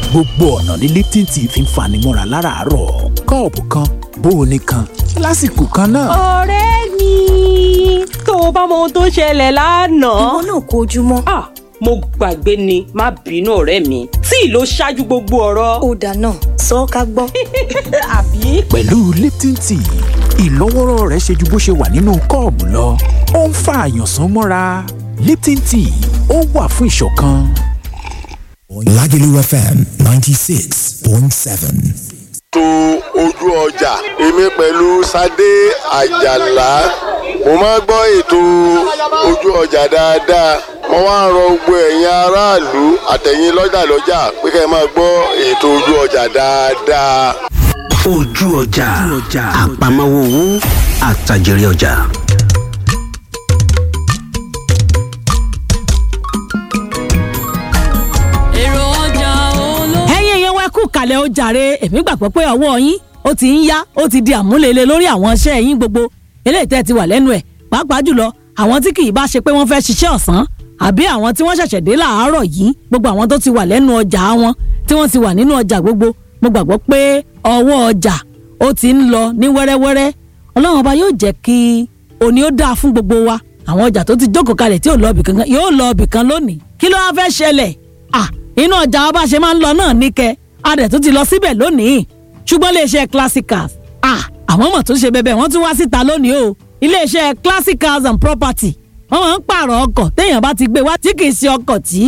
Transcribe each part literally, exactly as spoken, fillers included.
gbogbo ọ̀nà ní Lipton tea fi ń fani mọ́ra láràárọ̀ kọ́ọ̀pù kan bóoni kan lásìkò kan náà. ọ̀rẹ́ mi tó o bá mọ ohun tó ṣẹlẹ̀ lánàá. ìwọ náà kó ojúmọ́. ah mo gbàgbé ni má bínú ọ̀rẹ́ mi tí ló ṣáájú gbogbo ọ̀rọ̀. ó dáná sọ ká gbọ́. àbí. pẹ̀lú Lipton tea ìlọ́wọ́rọ́ rẹ̀ ṣe ju bó ṣe wà nínú kọ́ọ̀bù lọ ó ń fa àyànsán mọ́ra. Lipton tea ó wà fún ìṣọ̀kan. Lagelu F M ninety-six point seven. tó ojú ọjà èmi pẹ̀lú Ṣadé Àjàlá mo máa gbọ́ ètò ojú ọjà dáadáa mo wá ń rọ gbogbo ẹ̀yin aráàlú àtẹ̀yin lọ́jà lọ́jà pé kẹ́ ẹ máa gbọ́ ètò ojú ọjà dáadáa. ojú ọjà àpamọ́wọ́ owó àtàjèrè ọjà. kalẹ̀ ó jàre èmi gbàgbọ́ pé ọwọ́ yín ó ti ń yá ó ti di àmúlélẹ̀ lórí àwọn iṣẹ́ yín gbogbo eléyìí tẹ́ ti wà lẹ́nu ẹ̀ pàápàá jùlọ àwọn tí kì í bá ṣe pé wọ́n fẹ́ ṣiṣẹ́ ọ̀sán àbí àwọn tí wọ́n ṣẹ̀ṣẹ̀ dé láàárọ̀ yìí gbogbo àwọn tó ti wà lẹ́nu ọjà wọn tí wọ́n ti wà nínú ọjà gbogbo mo gbàgbọ́ pé ọwọ́ ọjà ó ti ń lọ ní wẹ́rẹ́wẹ́rẹ́ ọlọ́run ọba yóò jẹ́ kí òní ó dáa fún gbogbo wa àwọn ọjà tó ti jókòó kalẹ̀ tí ò lọ ibì kan yóò lọ ibì kan lónìí kí ló wá fẹ́ ṣẹlẹ̀ ah inú ọjà ọba ṣe máa ń lọ náà níkẹ́ adẹ̀ tó ti lọ síbẹ̀ lónìí ṣùgbọ́n iléeṣẹ́ Classic Cars ah àwọn ọmọ tó ṣe bẹ̀bẹ̀ wọ́n tún wá síta lónìí o iléeṣẹ́ Classic Cars and Property wọ́n máa ń pààrọ̀ ọkọ̀ téèyàn bá ti gbé wá tí kì í ṣe ọkọ̀ tí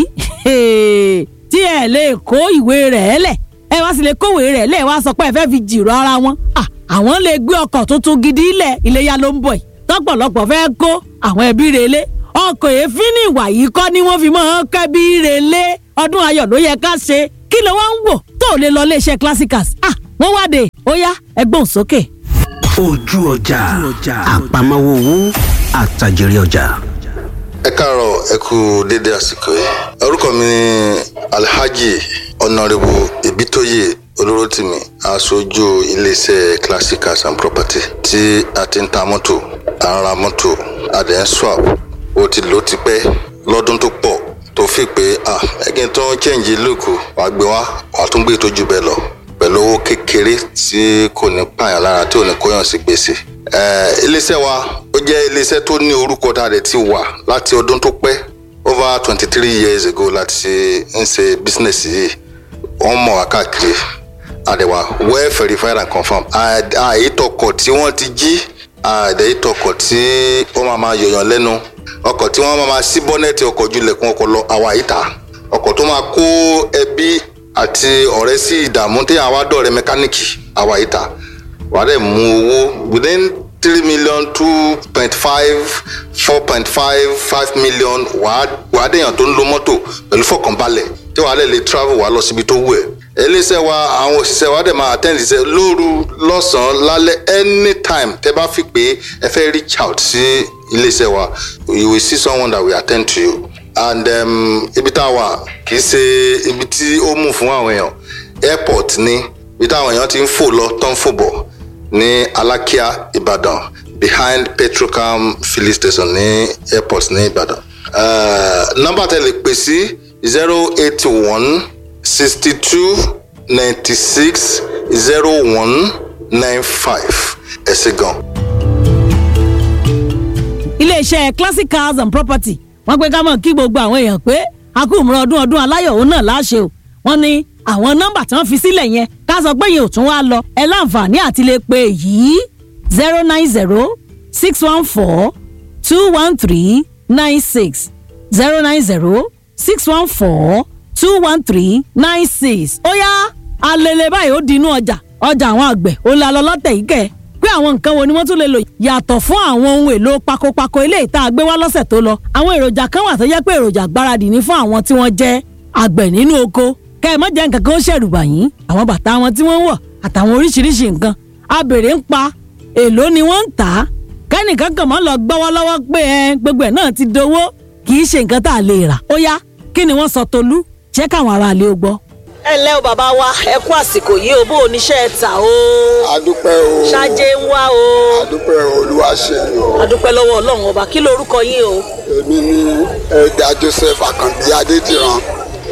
tí ẹ lè kó ìwé rẹ̀ lẹ̀ ẹ wá sì lè kówé rẹ̀ lẹ̀ wá sọ pé ẹ fẹ́ fi jìrọ̀ ara wọn ah àwọn lè gbé ọkọ̀ tuntun gidi lẹ̀ iléyà ló ń bọ̀ yìí tọ́pọ̀lọpọ̀ fẹ́ kó àwọn ẹbí relé ọkọ̀ èéfín ní ìwà yìí kọ́ ni wọ́n fi máa ń kẹ́bí relé ọdún ayọ̀ ló yẹ ká ṣe kí ló wá ń wò tó lè lọ iléeṣẹ́ Classic Cars ah wọ́n wá dé ó yá ẹgbọ́n sókè. ojú ọjà àpamọ́wọ́ owó àtàjèrè ọjà. ẹ káàárọ̀ ẹ kú dédé àsìkò yìí orúkọ mi ni Alhaji Honorable Ibitoye Olóròtìmí aṣojú iléeṣẹ́ Classic Cars and Property tí a ti ń ta mọ́tò à ń ra mọ́tò a dẹ̀ ń swap ó ti lò ó ti pẹ́ lọ́dún tó pọ̀ tó fi pé ah ẹgbẹ́ tó ń change look wà gbé wá wà tún gbé tó jù bẹ́ẹ̀ lọ pẹ̀lú owó kékeré tí kò ní pààyàn lára tí ò ní kóyàn sí gbèsè. iléeṣẹ́ wa ó jẹ́ iléeṣẹ́ tó ní orúkọ tá a rẹ̀ ti wà láti ọdún tó pẹ́ over twenty three years ago láti ń ṣe business yìí wọ́n mọ̀ wá káàkiri àdẹ̀wà well verified and confirmed. àìtọ́kọ̀ tí wọ́n ti jí àìtọ́kọ̀ tí wọ́n máa máa yọ̀yàn lẹ́nu ọkọ̀ tí wọ́n máa sí bọ́nẹ́ẹ̀tì ọkọ̀ ojú ilẹ̀kùn ọkọ̀ lọ àwa ìta ọkọ̀ tó máa kó ẹbí àti ọ̀rẹ́ sí ìdààmú tí àwa dọ̀rẹ́ mẹkáníìkì àwa ìta wà á dẹ̀ mú owó within three million two point five four point five five million wà á dẹ̀yàn tó ń lo mọ́tò pẹ̀lú fọkànbalẹ̀ tí wà á lè lè travel wà á lọ síbi tó wù ẹ́ iléeṣẹ́ wa àwọn òṣìṣẹ́ wa dẹ̀ máa attend iṣẹ́ lóru lọ́sàn-án lálẹ́ anytime tẹ́ bá fi pé ẹ fẹ́ reach out sí iléeṣẹ́ wa you will see someone that will attend to you and um, ibi tá a wà kì í ṣe ibi tí ó mú fún àwọn èèyàn airport ní ibi táwọn èèyàn ti ń fò lọ tó ń fò bọ̀ ní Alákíá Ìbàdàn behind Petrocam filling station ní airport ní Ìbàdàn nọ́mbà tẹ́ lè pè sí zero eight one sixty two ninety six zero one nine five ẹ ṣé gan. iléeṣẹ́ Classic Cars and Property wọ́n pé ká mọ̀ kí gbogbo àwọn èèyàn pé a kú ìmúra ọdún ọdún aláyọ̀ òun náà láṣẹ o wọ́n ní àwọn nọ́mbà tí wọ́n fi sílẹ̀ yẹn ká sọ pé yẹn ò tún wá lọ ẹ láǹfààní àti lè pe yìí zero nine zero six one four two one three nine six zero nine zero six one four two one three nine six ó yá alẹ́lẹ́ báyìí ó di inú ọjà ọjà àwọn àgbẹ̀ ó la lọ lọ́tẹ̀ yìí kẹ́ pé àwọn nǹkan wo ni wọ́n tún lè lò yàtọ̀ fún àwọn ohun èlò pakopako eléyìí tá a gbé wá lọ́sẹ̀ tó lọ àwọn èròjà kan wà tó jẹ́ pé èròjà gbáradì ní fún àwọn tí wọ́n jẹ́ àgbẹ̀ nínú oko kẹ́ ẹ má jẹ́ nǹkan kan ó ṣẹ̀rùbà yín àwọn bàtà wọn tí wọ́n ń wọ̀ àtàwọn oríṣiríṣi nǹkan abèrè ń pa èló ni wọ́n ń tà á kẹ́nìkan kàn mọ́ lọ gbọ́wọ́ lọ́wọ́ pé ẹ gbogbo ẹ̀ náà ti dowó kì í ṣe nǹkan tá a lè rà ó yá kí ni wọ́n sọ Tolú jẹ́ káwọn ará ilé ó gbọ́. ẹ ǹlẹ́ o bàbá wa ẹ kú àsìkò yìí o bó oníṣẹ́ ẹ tà o. adúpẹ́ o. ṣáájé ń wá o. adúpẹ́ Olúwa ṣe o. adúpẹ́ lọ́wọ́ Ọlọ́run ọba kí lorúkọ yín o. èmi ni ẹ̀dá Joseph Àkànbí Adédìran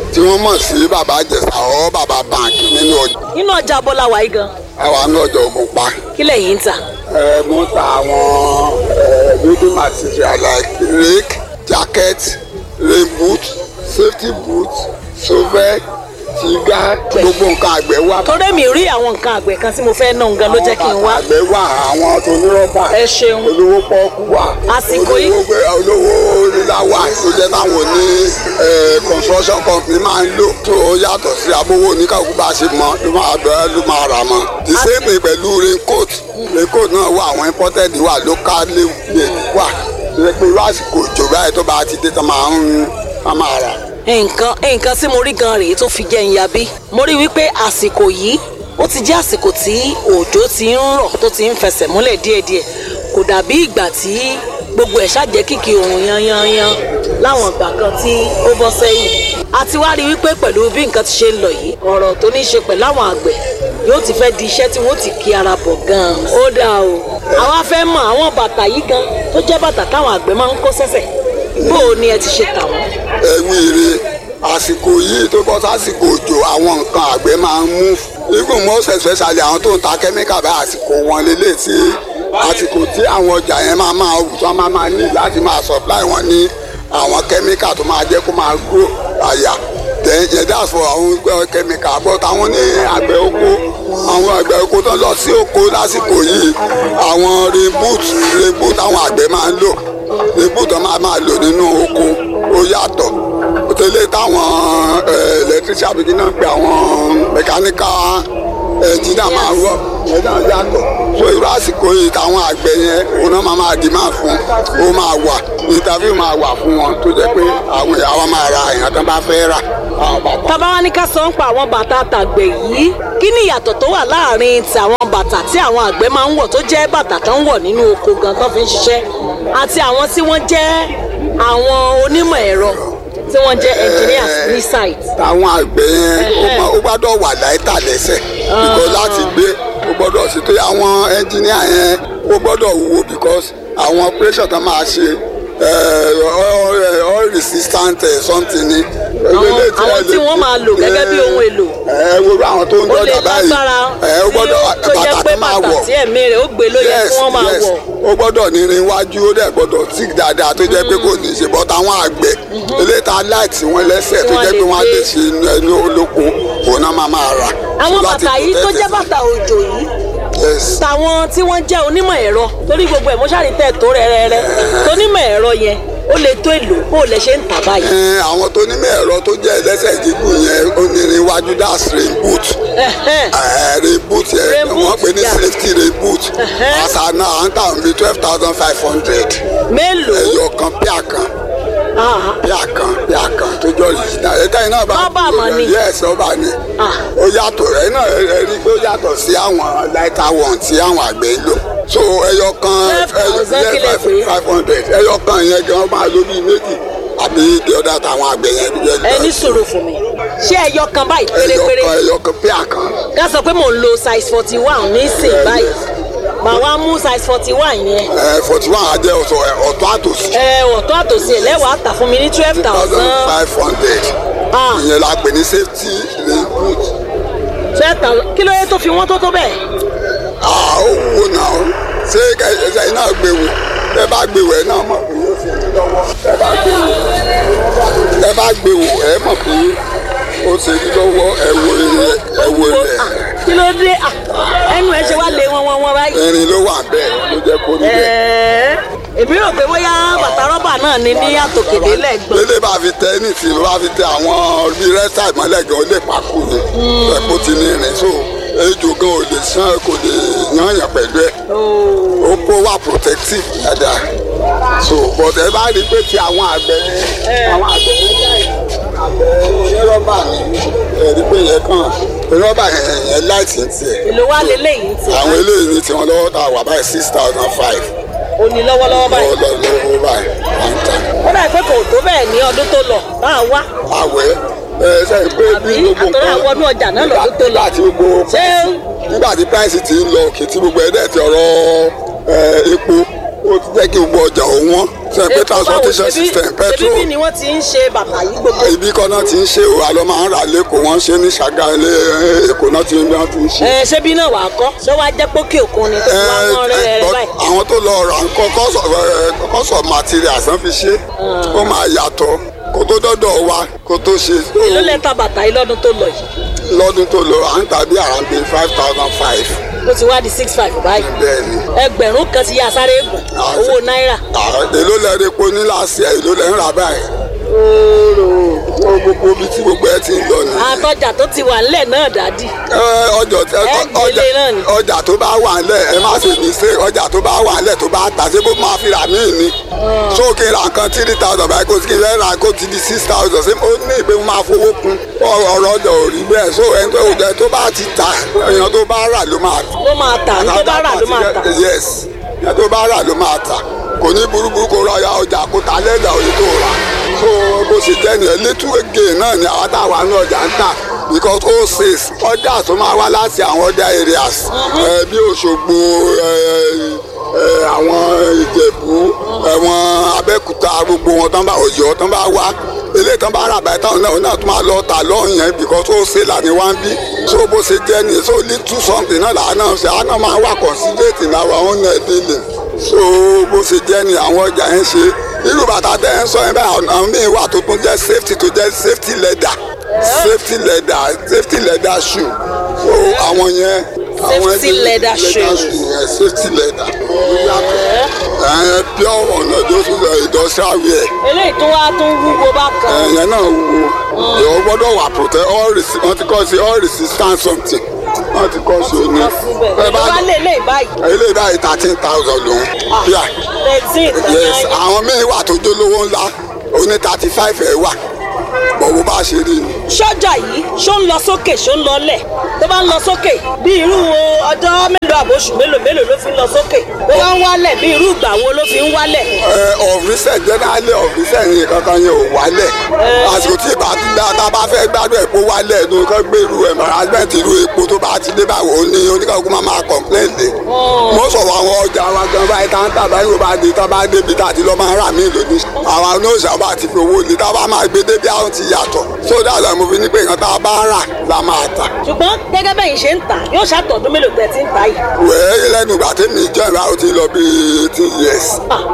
tí wọ́n mọ̀ sí bàbá Ìjẹ̀ṣà ọ́ bàbá báńkì nínú ọjà. nínú ọjà bọ́lá wà yìí gan. àwa ní ọjà Ògùnpa. kí lẹ̀yin ń tà. ẹ mo ta àwọn building material like rake jacket rain boot safety boot shovel tìgá gbogbo nǹkan àgbẹ̀ wà. torí mi rí àwọn nǹkan àgbẹ̀ kan tí mo fẹ́ ná nǹkan ló jẹ́ kí n wá. àwọn àgbẹ̀ wà àwọn tó ní rọ́bà. ẹ ṣeun. olówó pọ́ọ́kú wà. àsìkò yìí. olówó lílá wà tó jẹ́ táwọn ní construction company máa ń lò tó yàtọ̀ sí abówó oníkàkú bá ṣe mọ́ ló máa bẹ̀rẹ̀ ló máa rà mọ́. the same thing pẹ̀lú raincoat raincoat náà wà àwọn imported wà locally wà tó yẹ pé irú àsìkò òjò báyìí tó bá ti dé tó máa ń máa rà. nǹkan nǹkan tí mo rí gan rèé tó fi jẹ́ ìyàbí mo rí wípé àsìkò yìí ó ti jẹ́ àsìkò tí òjò ti ń rọ̀ tó ti ń fẹsẹ̀ múlẹ̀ díẹ̀díẹ̀ kò dàbí ìgbà tí gbogbo ẹ̀ ṣàjẹ́ kìkì òun yanyanyan láwọn ìgbà kan tí ó bọ́ sẹ́yìn a ti wá rí wípé pẹ̀lú bí nǹkan ti ṣe ń lọ yìí ọ̀rọ̀ tó ní í ṣe pẹ̀lú àwọn àgbẹ̀ yóò ti fẹ́ di iṣẹ́ tí wọ́n ti kí ara bọ̀ gan-an ó dáa o àwa fẹ́ mọ àwọn bàtà yìí gan tó jẹ́ bàtà táwọn àgbẹ̀ máa ń kó sẹ́sẹ̀ bó o ní ẹ ti ṣe tà wọ́n. ẹ̀wìn ire àsìkò yìí tó bọ́ sásìkò òjò àwọn nǹkan àgbẹ̀ máa ń mú even most especially àwọn tó ń ta kẹ́míkà bá àsìkò wọn lélẹ̀ tí àsìkò tí àwọn ọjà yẹn máa máa wù tó máa máa ní láti máa supply wọn ní àwọn kẹ́míkà tó máa jẹ́ kó máa grow àyà then yẹn that's for àwọn kẹ́míkà but àwọn ní àgbẹ̀ oko àwọn àgbẹ̀ oko tó lọ sí oko lásìkò yìí àwọn rain boot rain boot àwọn àgbẹ̀ máa ń lò ibùdó máa máa lò nínú oko ó yàtọ̀ tẹ́lẹ̀ táwọn electrician bí náà pé àwọn mechanical engineer máa wọ ẹ̀ náà yàtọ̀ so irú àsìkò yìí táwọn àgbẹ̀ yẹn òun náà máa máa dì máa fún ó máa wà interview máa wà fún wọn tó jẹ́ pé àwọn àwọn máa ra èèyàn tó bá fẹ́ rà àwọn bàtà. tábà wá ní ká sọ ń pa àwọn bàtà tàgbẹ̀ yìí kí ni ìyàtọ̀ tó wà láàrin ti àwọn bàtà tí àwọn àgbẹ̀ máa ń wọ̀ tó jẹ́ bàtà tó ń wọ̀ nínú oko gan tó fi ń ṣiṣẹ́ àti àwọn tí wọ́n jẹ́ àwọn onímọ̀ ẹ̀rọ tí wọ́n jẹ́ engineers ní site. àwọn àgbẹ̀ yẹn ó gbọ́dọ̀ wà láìta lẹ́sẹ̀ because láti gbé ó gbọ́dọ̀ sí tó àwọn engineer yẹn ó gbọ́dọ̀ wúwo because àwọn operation tó máa ṣe all resistant something ni. àwọn tí wọ́n máa lò gẹ́gẹ́ bí ohun èlò. ẹ wo àwọn tó ń dọ́jà báyìí ẹ ó gbọ́dọ̀ bàtà tó máa wọ̀. tí ẹ̀mí rẹ̀ ó gbé ló yẹ kí wọ́n máa wọ̀. ó gbọ́dọ̀ ní irin iwájú ó dẹ̀ gbọ́dọ̀ tíì dáadáa tó jẹ́ pé kò ní í ṣe bọ́tà àwọn àgbẹ̀ eléta láìtì wọn lẹ́sẹ̀ tó jẹ́ pé wọ́n á lè ṣe ẹni olóko òun náà máa máa rà. àwọn bàtà yìí tó jẹ́ bàtà òjò yìí tàwọn tí wọ́n jẹ́ onímọ̀ ẹ̀rọ torí gbogbo ẹ̀ mọ́ṣárì tẹ̀ tó rẹ́rẹ́rẹ́ tónímọ̀ ẹ̀rọ yẹn ó lè tó èlò bó lè ṣe ń tà báyìí. àwọn tó nímọ̀ ẹ̀rọ tó jẹ́ ẹlẹ́sẹ̀ gígùn yẹn onírin iwájú das rain boot rain boot yẹn wọ́n pè ní safety rain boot àṣà náà à ń tà ní twelve thousand five hundred. mélòó ẹyọ kan píà kan píà kan píà kan tó jọ yìí ẹ̀ka iná bá ọba àmọ́ ni yes ọba ni ó yàtọ̀ ẹ̀ náà ẹ̀ rí pé ó yàtọ̀ sí àwọn lighter one tí àwọn àgbẹ̀ ń lò so ẹyọ kan five hundred ẹyọ kan yẹn gan máa ló bíi méjì àbí the other táwọn àgbẹ̀ yẹn ló jẹ́. ẹ ní sùúrù fún mi ṣé ẹyọ kan báyìí pérépéré ẹyọ kan ẹyọ kan píà kan. ká sọ pé mò ń lo size forty one ní sìn báyìí màá wá mú size forty one yẹn. ẹ forty one ajẹ ọ̀tọ̀ ọ̀tọ̀ àtòsí. ẹ ọ̀tọ̀ àtòsí ẹ lẹ́wàá tà fún mi ní twelve thousand five hundred. ìyẹn la pè ní safety rain boot. twelve thousand kí ló yẹ tó fi wọ́n tó tó bẹ́ẹ̀. ó wúwo náà ṣé ẹsẹ̀ iná gbé wò ẹ bá gbé wò ẹ náà mọ̀ pé yóò ṣe ní lọ́wọ́ ẹ bá gbé wò ẹ bá gbé wò ẹ mọ̀ pé ó ṣe ní lọ́wọ́ ẹ wo ilé ẹ wo ilé. kí ló dé ẹnu ẹ ṣe wá lé wọn wọn wọn báyìí. irin ló wà bẹ́ẹ̀ ló jẹ́ kó níbẹ̀. èmi rò pé bóyá bàtà rọ́bà náà ní ní àtòkèdè lẹ́gbọ̀n. lélẹ̀ bá fi tẹ ní ìsìn ló bá fi tẹ àwọn bíi rẹ́sà ìmọ̀lẹ́gàn ó lè pàkó ni ẹ̀kọ́ ti ní irin so ejò gan ò lè sàn kò lè yànyàn pẹ̀lú ẹ̀ ó kó wà protective dáadáa so but ẹ bá rí i pé ti àwọn àgbẹ̀ àwọn àgbẹ̀ àgbẹ̀ onírọ́bà ni ẹ̀rí pé yẹn kàn onírọ́bà yẹn láìsí ń tiẹ̀. èlò wa lélẹ́yìn ti. àwọn eléyìí ní tiwọn lọ́wọ́ tá a wà báyìí six thousand five. o ní lọ́wọ́lọ́wọ́ báyìí. lọ́wọ́lọ́wọ́ báyìí wọ́n ń tà. ó dà pé kò tó bẹ́ẹ̀ ní ọdún tó lọ náà wá. àwẹ̀ ẹ sẹ́yìn pé bí gbogbo nǹkan àtọ́rọ̀ àwọn ọdún ọjà náà lọ́dún tó lọ. nígbà tí gbogbo nígbà tí price ti ń lọ òkè tí gbogbo ẹ̀dẹ̀ ti ọ̀rọ̀ epo ó ti jẹ́ kí gbogbo ọjà òun wọ́n ṣe pé transportation system petrol. ṣebí ni wọ́n ti ń ṣe bàtà yìí gbogbo. ibi kan náà ti ń ṣe o àlọ́ máa ń rà lẹ́kọ̀ọ́ wọ́n ṣe ní ṣàgálẹ̀ èkó náà ti ń ti ń ṣe. ẹ ṣebí náà wà á kọ́ ṣé wàá jẹ́ pókè òkun ni tó ti wá mọ́ rẹ̀ rẹ̀ báyìí. àwọn tó lọ rà ń kọ́ kọ́sọ̀ materials wọ́n fi ṣe ó máa yàtọ̀ kó tó dọ́dọ̀ wa kó tó ṣe. èló lẹ ta bàtà yìí lọ́dún tó lọ yìí. lọ́dún tó lọ à ń tàbí around five thousand five. ó ti wá di six five báyìí. bẹ́ẹ̀ni. ẹgbẹ̀rún kan ti yá sáré gùn owó náírà. èló lẹ rẹ po ní láàṣì ẹ èló lẹ ń rà báyìí. gbogbo ibi tí gbogbo ẹ ti ń lọ nìyẹn. àtọjà tó ti wà nílẹ̀ náà dádì. ọjà ọjà tó bá wà nílẹ̀ ẹ má ṣe ní ṣe ọjà tó bá wà nílẹ̀ tó bá tà ṣé bó máa fi rà míì ni. sókè ra nǹkan three thousand báyìí kò sí kí n fẹ́ ra kó ti di six thousand ṣé ó ní ìpè máa fowó kún ọ̀rọ̀ ọjà ò rí bẹ́ẹ̀ so ẹni tó jẹ tó bá ti tà èèyàn tó bá rà ló máa tà. ló máa tà ní tó bá rà ló máa tà. yes ẹni tó bá rà ló máa tà kò ní burúburú kó ra ọjà kó ta lẹ́dà òye tó rà so bó ṣe jẹ́ nìyẹn little gain náà ni àwọn táwa ní ọjà ń tà because ó sales ọjà tó máa wá láti àwọn ọjà areas bí Òṣogbo àwọn Ìjẹ̀bú àwọn Abẹ́òkúta gbogbo wọn tán bá Ọ̀yọ́ tán bá wá eléyìí tán bá rà báyìí táwọn náà náà tún máa lọ tà lọ́hùn yẹn because ó ṣe là ní wá ń bí so bó ṣe jẹ́ nìyẹn so little something náà làwọn náà ṣe àwọn náà máa wà considerate in our own dealing so bó ṣe jẹ́ ni àwọn ọjà yẹn ṣe irú bàtà tẹ́ ń sọ yẹn báyìí àwọn míì wà tó tún jẹ́ safety tó jẹ́ safety leather safety leather safety leather shoe so àwọn yẹn safety leather shoe safety leather ẹ pure one ọjọ́ tó lọ industrial wear. eléyìí tó wá tún wúwo bákan. ẹ̀yẹn náà wúwo ìwọ gbọ́dọ̀ wà protect all wọ́n ti kọ́ sí all resistance something wọ́n ti kọ́ sí oní. ẹ bá lè lè báyìí. ilé báyìí thirteen thousand lòun. thirteen yes àwọn míì wà tó jólówó ńlá oní thirty five ẹ̀ wà bọ̀wọ́ bá ṣe rí ni. sọ́jà yìí ṣó ń lọ sókè ṣó ń lọ lẹ̀ tó bá ń lọ sókè bí irú ọjọ́ mélòó àbóṣù mélòó mélòó ló fi ń lọ sókè tó bá ń wálẹ̀ bí irú ìgbà wo ló fi ń wálẹ̀. ẹ ọ̀fíìsẹ̀ jẹ́nálẹ̀ ọ̀fíìsẹ̀ yìí kankan yẹn ò wálẹ̀ àsìkò tí ìbá ti dá tá a bá fẹ́ gbádùn epo wálẹ̀ ní nǹkan gbèrú embarrassment irú epo tó bá ti dé báwo ni oníkàkùn máa máa complain lé. mo sọ̀rọ̀ àwọn ọjà wa gan báyìí tá ń tà báyìí ò bá di tá bá débi tá àti lọ́ máa rà mí lónìí. àwọn oníṣà bá ti fi owó lé tá bá máa gbé débi àwọn ti yàtọ̀ sódà àlọ́ mo fi ní pé nǹkan tá a bá rà la máa tà. ṣùgbọ́n gẹ́gẹ́ bẹ́yìn ṣe ń tà yóò ṣàtọ̀dún mélòó tẹ̀ tí ń tà yìí. wẹ́ẹ́ lẹ́nu ìgbà tẹ́mi jẹ́ ìgbà ó ti lọ bí eighteen years.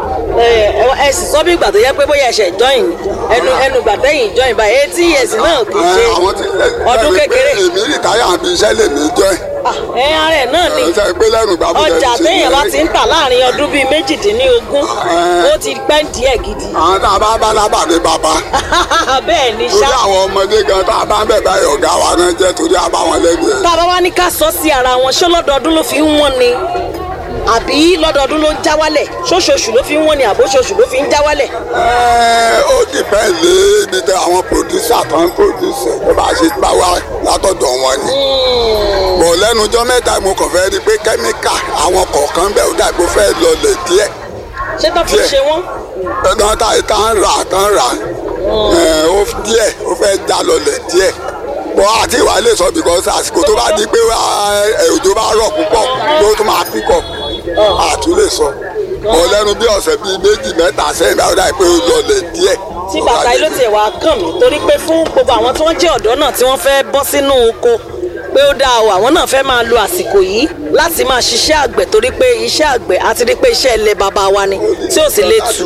ẹ sì sọ bí ìgbà tó yẹ pé bóyá ẹ̀ṣẹ̀ join ẹnu ẹnu ìgbà tẹ́yìn join báyìí eighteen years náà kì í ṣe ọdún kékeré. èmi rìtáyà àbí iṣẹ́ lè mí jẹ́. ẹ ara ẹ̀ náà ni ọjà téèyàn bá ti ń tà láàrin ọdún bíi méjìdínlógún ó ti pẹ́ díẹ̀ gidi. àwọn tá a bá bá lábàdé bàbá. bẹ́ẹ̀ ni ṣá. torí àwọn ọmọdé gan tá a bá ń bẹ̀ báyìí ọ̀gá wa náà jẹ́ torí a bá wọn lẹ́gbẹ̀ẹ́. tá a bá wá ní ká sọ sí ara wọn ṣé lọ́dọọdún ló fi ń wọ́n ni àbí lọ́dọọdún ló ń já wálẹ̀ ṣóṣooṣù ló fi ń wọ́n ni àbóṣooṣù ló fi ń já wálẹ̀. ó dìpẹ́ lé ibi tí àwọn pòdúsà tó ń pòdúsà tó bá ṣe bá wá látọ̀dọ̀ wọn ni. bọ̀ lẹ́nujọ́ mẹ́ta mo kàn fẹ́ rí i pé kẹ́míkà àwọn kọ̀ọ̀kan bẹ́ẹ̀ ó dàgbò fẹ́ lọlẹ̀ díẹ̀. ṣé tó fi ṣe wọ́n. ẹ̀gbọ́n tá a ń rà tá a ń rà ó díẹ̀ ó fẹ́ já lọlẹ̀ díẹ̀ bọ́ àti ìwà lè sọ because àsìkò tó bá di pé òjò bá rọ̀ púpọ̀ ló tún máa píkọ̀ àtún lè sọ bọ́ lẹ́nu bí ọ̀sẹ̀ bíi méjì mẹ́ta sẹ́yìn báwo dáa pé ó lọlẹ̀ díẹ̀. tí bàtà yìí ló tiẹ̀ wá kàn mí torí pé fún gbogbo àwọn tí wọ́n jẹ́ ọ̀dọ́ náà tí wọ́n fẹ́ bọ́ sínú oko pé ó dáa o àwọn náà fẹ́ máa lo àsìkò yìí láti máa ṣiṣẹ́ àgbẹ̀ torí pé iṣẹ́ àgbẹ̀ àti rí pé iṣẹ́ ilẹ̀ bàbá wa ni tí ò sì lè tù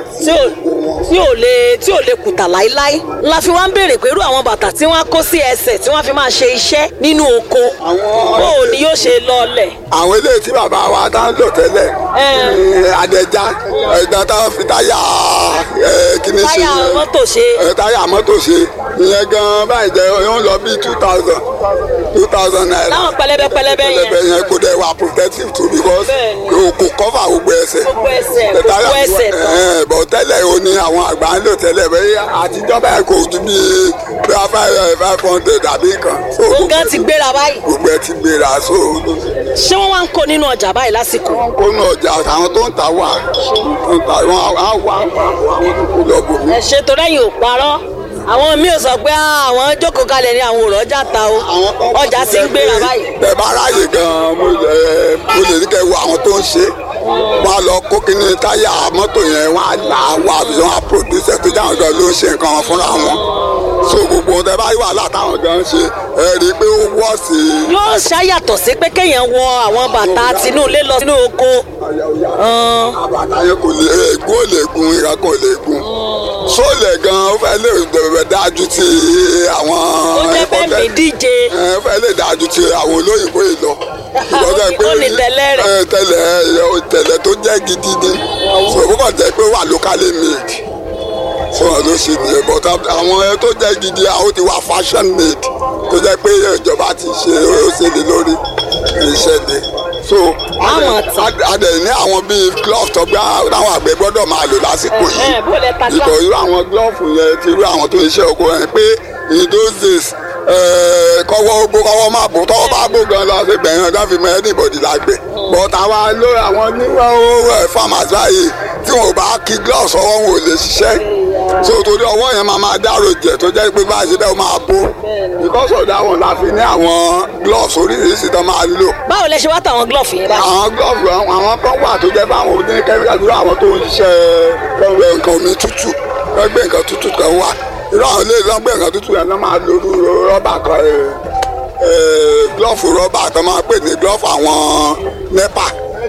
tí ò lè tí ò lè kùtà láíláí la fi wá ń béèrè pé irú àwọn bàtà tí wọ́n á kó sí ẹsẹ̀ tí wọ́n fi máa ṣe iṣẹ́ nínú oko bó o ní yóò ṣe lọlẹ̀. àwọn eléyìí tí bàbá wa tá ń lò tẹ́lẹ̀ àdẹ̀já ẹ̀dá tá fi táyà kíní ṣe táyà mọ́tò ṣe táyà mọ́tò ṣe ìyẹn gan báyìí jẹ́ yóò lọ bí two thousand two thousand naira. láwọn pẹlẹbẹ pẹlẹbẹ yẹn pẹlẹbẹ yẹn kò dẹ̀ wà protective too because kò cover gbogbo ẹsẹ̀. gbogbo ẹsẹ̀ gbogbo ẹsẹ̀ tán. bọ̀ tẹ́lẹ̀ o ní àwọn àgbà ń lò tẹ́lẹ̀ bẹ́ẹ̀ àtijọ́ báyìí kò ju bí five five hundred àbí kan. nǹkan ti gbéra báyìí. gbogbo ẹ ti gbéra so. ṣé wọ́n wá ń kó nínú ọjà báyìí lásìkò. kó nínú ọjà àwọn tó ń ta wà tó ń ta wọn á wà àwọn tó kú lọ bò mí. ẹ ṣètò lẹ́yìn ò parọ́ àwọn míì ò sọ pé àwọn jókòó kalẹ̀ ní àwọn òrò ọjà ta o ọjà sì ń gbéra báyìí. bẹ́ẹ̀ bá ráàyè gan-an mo lè ní kẹ́ wo àwọn tó ń ṣe wọ́n á lọ kó kíní táyà mọ́tò yẹn wọ́n á là á wà bí wọ́n á produce ẹ̀ tó jẹ́ àwọn ọ̀dọ́ ló ń ṣe nǹkan wọn fúnra wọn so gbogbo ohun tẹ bá rí wàhálà táwọn ọ̀dọ́ ń ṣe ẹ rí i pé ó wọ́ sí i. yóò ṣàyàtọ̀ sí pé kéèyàn wọ àwọn bàtà tinú ilé lọ sínú oko. bàtà yẹn kò lè egun ò lè gun ìran kò lè gun sólẹ̀ gan ó fẹ́ lè bẹ̀rẹ̀ dájú ti àwọn ẹ̀kọ́ tẹ̀ díje ó fẹ́ lè dájú ti àwọn olóyìnbó yìí lọ ìgbọ́dọ̀ pé tẹ́lẹ̀ tẹ́lẹ̀ tẹ́lẹ̀ tó jẹ́ gidi ni sọ̀rọ̀ kò jẹ́ pé wà locally made sọ̀rọ̀ ló ṣe nìyẹn but àwọn ẹ tó jẹ́ gidi àwọn ti wà fashion made tó jẹ́ pé ìjọba ti ṣe ó ṣe lè lórí ìṣẹ̀lẹ̀ so adẹ ní àwọn bíi glove tó gbé àwọn àgbẹ̀ gbọ́dọ̀ máa lò lásìkò yìí ìbò irú àwọn glove yẹn ti irú àwọn tó ń ṣe oko yẹn pé in those days kọ́wọ́ ogbó kọ́wọ́ máa bò tọ́wọ́ bá bò gan lọ sí gbẹ̀yìn ọ̀dọ́ fi mọ anybody lágbè but àwa ló àwọn níwọ̀n owó farmers báyìí tí wọn ò bá kí gloves ọwọ́ wọn ò lè ṣiṣẹ́ so torí ọwọ́ yẹn máa máa dárò jẹ tó jẹ́ pé bá a ṣe bẹ́ẹ̀ máa bó because of that one la fi ní àwọn gloves oríṣiríṣi tó máa lò. báwo lẹ ṣe wá tàwọn glove yẹn báyìí. àwọn glove àwọn kan wà tó jẹ́ fáwọn oní kẹ́míkà dúró àwọn tó ń ṣiṣẹ́ nǹkan omi tútù wọ́n gbé nǹkan tútù kan wà irú àwọn ilé ìlànà gbé nǹkan tútù yẹn lọ́ máa lo rọ́bà kan glove rọ́bà tó máa pè ní glove àwọn nepa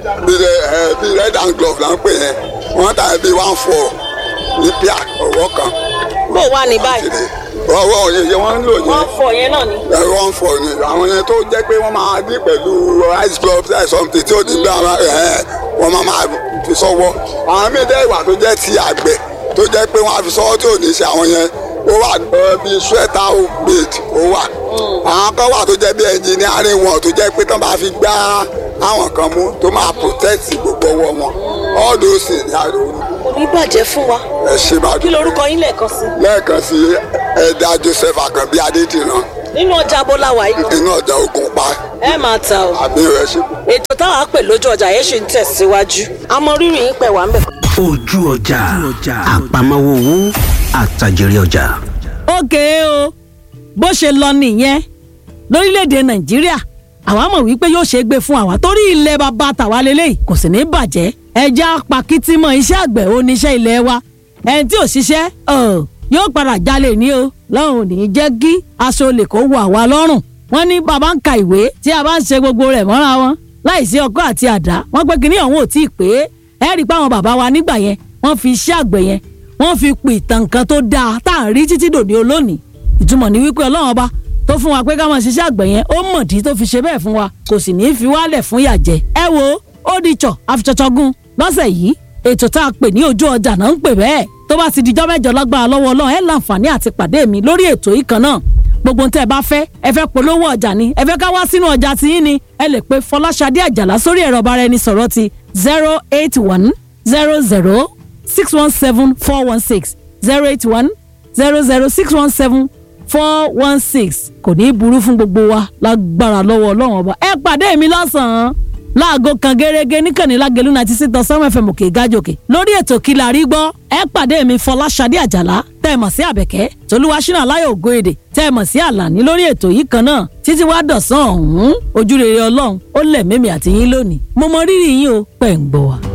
bíi red hand glove là ń pè yẹn wọ́n tà bí one four ní pia ọwọ́ kan. bó wà ní báyìí. ọwọ́ yẹn wọ́n ń lò yẹn. wọ́n fọ yẹn náà ni. wọ́n fọ ni àwọn yẹn tó jẹ́ pé wọ́n máa dín pẹ̀lú ice gloves ẹ̀ something tí ó di bí wọ́n máa máa fi sọ́wọ́. àwọn míì dẹ́ ìwà tó jẹ́ ti àgbẹ̀ tó jẹ́ pé wọ́n á fi sọ́wọ́ tí ò ní ṣe àwọn yẹn ó wà bíi sweater blade ó wà. àwọn kan wà tó jẹ́ bí engineering wọn tó jẹ́ pé tán bá fi gbá àwọn kan mú tó máa protect gbogbo ọwọ́ wọn all those things ní àrò oníbàjẹ́ fún wa. ẹ ṣe máa dùn. kí lorúkọ yín lẹ́ẹ̀kan sí. lẹ́ẹ̀kan sí ẹ̀dá Joseph Àkànbí Adédìran. nínú ọjà Bọ́láwà yìí. inú ọjà Ògùnpa. ẹ máa ta o. àbí rẹ ṣe. ètò táwa pè lójú ọjà yẹn ṣì ń tẹ̀síwájú. àmọ́ rírì yín pẹ̀ wá ń bẹ̀. ojú ọjà àpamọ́wọ́ owó àtàjèrè ọjà. ókè o bó ṣe lọ nìyẹn lórílẹ̀‐èdè Nàìjíríà àwa mọ̀ wípé yóò ṣe é gbé fún àwa torí ilẹ̀ bàbá tàwa lélẹ́yìí kò sì ní bàjẹ́ ẹja pàkìtìmọ̀ iṣẹ́ àgbẹ̀ oníṣẹ́ ilẹ̀ wa ẹni tí ò ṣiṣẹ́ yóò padà jalè ní o lọ́rùn ní jẹ́ kí aṣọ olè kó wọ àwa lọ́rùn wọ́n ní bàbá ń ka ìwé tí a bá ń ṣe gbogbo rẹ̀ mọ́ra wọn láìsí ọkọ́ àti àdá wọ́n pé kínní ọ̀hún ò tí ì pé ẹ rí i pé àwọn bàbá wa nígbà yẹn wọ́n fi iṣẹ́ àgbẹ̀ yẹn wọ́n fi pè ìtàn nǹkan tó dáa tá à ń rí títí dòní olónìí ìtumọ̀ ní wípé Ọlọ́run ọba tó fún wa pé ká máa ṣiṣẹ́ àgbẹ̀ yẹn ó mọ̀dí tó fi ṣe bẹ́ẹ̀ fún wa kò sì ní í fi wálẹ̀ fún yàjẹ́ ẹ wo ó di tsọ̀ àfiṣọ́ṣọ́gún lọ́sẹ̀ yìí ètò tá a pè ní ojú ọjà náà ń pè bẹ́ẹ̀ tó bá ti dijọ́ mẹ́jọ lágbára lọ́wọ́ Ọlọ́run ẹ láǹfààní àti pàdé mi lórí ètò yìí kan náà gbogbo ń tẹ́ ẹ bá fẹ́ ẹ fẹ́ polówó ọjà ni ẹ fẹ́ ká wá sínú ọjà tí yín ni ẹ lè pe Fọláṣadé Àjàlá sórí ẹ̀rọ ọba rẹ ní sọ̀rọ̀ ti zero eight one zero zero six one seven four one six zero eight one zero zero six one seven four one six kò ní í burú fún gbogbo wa lágbára lọ́wọ́ Ọlọ́run ọba ẹ pàdé mi lọ́sàn-án láago kan gẹ́gẹ́ níkànnì Lágelú ninety six dot seven F M òkè ìgájòkè lórí ètò kí la rí gbọ́ ẹ pàdé mi Fọláṣadé Àjàlá tẹ́ ẹ mọ̀ sí Àbẹ̀kẹ́ Tolúwaṣínà Láyọ̀ Ògóèdè tẹ́ ẹ mọ̀ sí Àlàní lórí ètò yìí kan náà títí wá dọ̀sán ọ̀hún ojúrere Ọlọ́run ó lẹ̀ mẹ́mí àti yín lónìí mo mọ rírì yín o pẹ̀ ń gbọ́ wa.